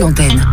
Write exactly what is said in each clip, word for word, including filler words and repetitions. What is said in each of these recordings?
l'antenne.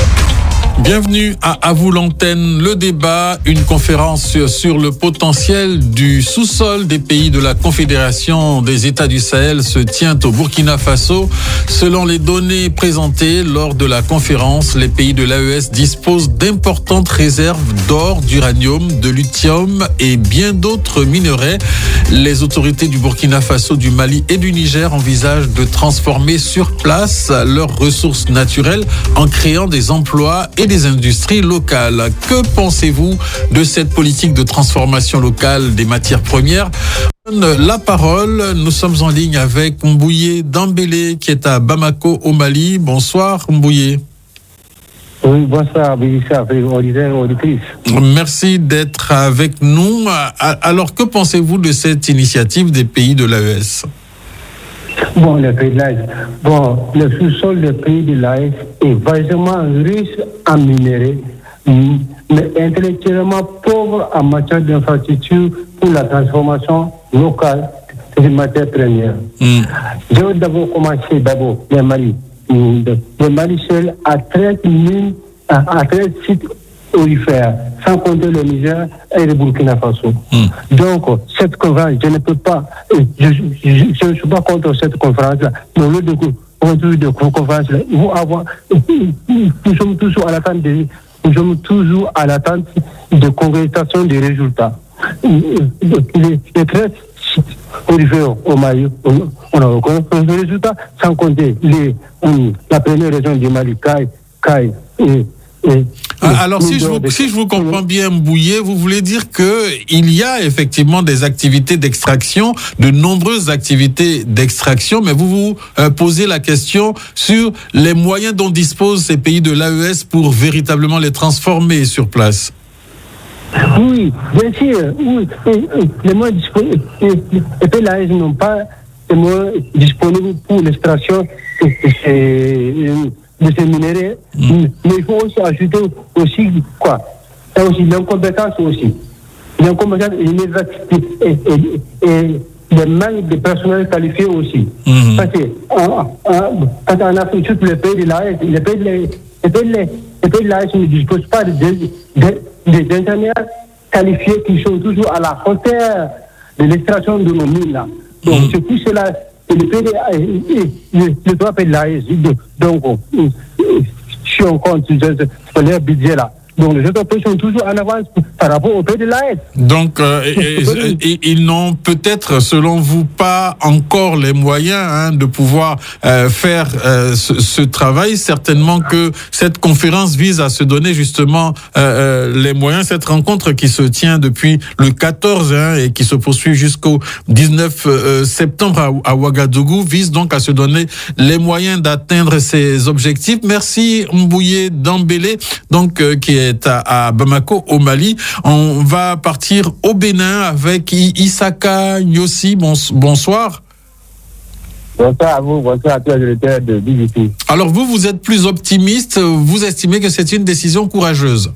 Bienvenue à À vous l'antenne, le débat, une conférence sur le potentiel du sous-sol des pays de la Confédération des États du Sahel se tient au Burkina Faso. Selon les données présentées lors de la conférence, les pays de l'A E S disposent d'importantes réserves d'or, d'uranium, de lithium et bien d'autres minerais. Les autorités du Burkina Faso, du Mali et du Niger envisagent de transformer sur place leurs ressources naturelles en créant des emplois et des industries locales. Que pensez-vous de cette politique de transformation locale des matières premières ? La parole, nous sommes en ligne avec Mbouye Dambélé qui est à Bamako au Mali. Bonsoir Mbouye. Oui, bonsoir, Bélissa, auditeur, auditrice. Merci d'être avec nous. Alors, que pensez-vous de cette initiative des pays de l'A E S ? Bon, le pays de l'A E S. Bon, le sous-sol des pays de l'A E S est vraiment riche en minéraux, mais intellectuellement pauvre en matière d'infrastructure pour la transformation locale des matières premières. Mm. Je vais d'abord commencer d'abord le Mali. Le Mali seul a treize mines, a treize sites aurifères, sans compter le Niger et le Burkina Faso. Mm. Donc, cette conférence, je ne peux pas, je ne suis pas contre cette conférence-là, mais au lieu de, de, de conférence-là, il faut avoir, nous sommes toujours à l'attente de, nous sommes toujours à l'attente de concrétisation des résultats. Les, les treize sites aurifères au Mali, on a reconnu les résultats, sans compter les, la première région du Mali, Caille, Caille et Et, Alors, si je, vous, si je vous comprends bien, Mbouye, vous voulez dire qu'il y a effectivement des activités d'extraction, de nombreuses activités d'extraction, mais vous vous euh, posez la question sur les moyens dont disposent ces pays de l'A E S pour véritablement les transformer sur place. Oui, bien sûr. Oui, les moyens disponibles. Les pays de l'A E S n'ont pas les moyens disponibles pour l'extraction de ces minéraux, mmh. mais il faut aussi ajouter aussi quoi, c'est aussi l'incompétence aussi, l'incompétence et, et, et, et le manque de personnel qualifié aussi. Mmh. Parce que en, en, quand on a fait tous les pays de l'A E S, les pays de l'A E S ne disposent pas de, de, de, de ingénieurs qualifiés qui sont toujours à la frontière de l'extraction de nos mines là. Donc mmh. c'est tout cela. Le pays de trois pays de l'A E S, donc si on compte sur leur budget là, donc les autres pays sont toujours en avance par rapport au pays de l'A E S. Donc euh, et, et, et, ils n'ont peut-être, selon vous, pas encore les moyens hein, de pouvoir euh, faire euh, ce, ce travail. Certainement que cette conférence vise à se donner justement euh, les moyens. Cette rencontre qui se tient depuis le quatorze hein, et qui se poursuit jusqu'au dix-neuf septembre à, à Ouagadougou vise donc à se donner les moyens d'atteindre ces objectifs. Merci Mbouye Dambélé, donc euh, qui est à, à Bamako au Mali. On va partir au Bénin avec Issaka Nyossi. Bonsoir. Bonsoir à vous, bonsoir à tous les auditeurs de B B C. Alors vous, vous êtes plus optimiste. Vous estimez que c'est une décision courageuse?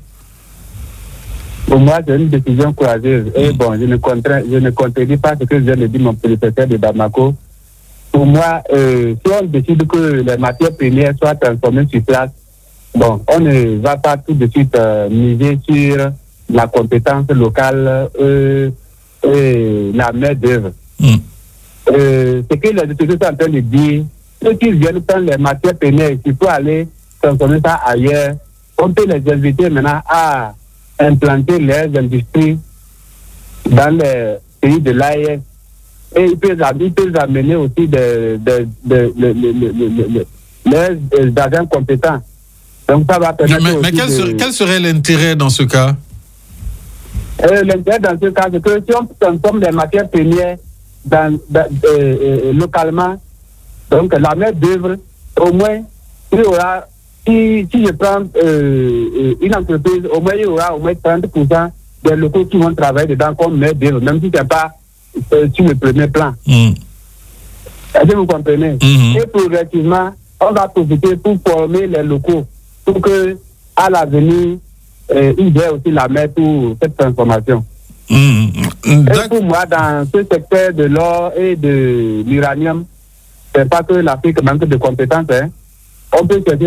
Pour moi, c'est une décision courageuse. Et bon, je ne, contrains, je ne contredis pas ce que vient de dire mon prédécesseur de Bamako. Pour moi, euh, si on décide que les matières premières soient transformées sur place, bon, on ne va pas tout de suite euh, miser sur la compétence locale euh, et la main-d'œuvre. Mm. Euh, ce que les autorités sont en train de dire, ceux qui viennent prendre les matières premières, il faut aller transformer ça ailleurs. On peut les inviter maintenant à implanter leurs industries dans les pays de l'A E S. Et ils peuvent, ils peuvent amener aussi des, des, des, des, des, des, des, leurs agents compétents. Donc ça va permettre mais mais quel, de... serait, quel serait l'intérêt dans ce cas? euh, L'intérêt dans ce cas, c'est que si on transforme des matières premières dans, dans, euh, euh, localement, donc la main d'œuvre, au moins, il y aura, si, si je prends euh, une entreprise, au moins il y aura au moins trente pour cent des locaux qui vont travailler dedans comme main d'œuvre, même si ce n'est pas euh, sur le premier plan. Mm. Est-ce que vous comprenez? Mm-hmm. Et progressivement, on va profiter pour former les locaux pour que, à l'avenir, euh, il y ait aussi la main pour cette transformation. Mmh. Et pour moi, dans ce secteur de l'or et de l'uranium, c'est pas que l'Afrique manque de compétences. Hein. On peut chercher